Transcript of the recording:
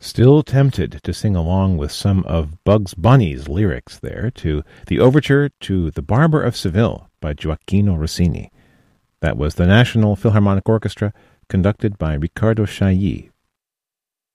Still tempted to sing along with some of Bugs Bunny's lyrics there to the overture to The Barber of Seville by Gioacchino Rossini. That was the National Philharmonic Orchestra, conducted by Riccardo Chailly,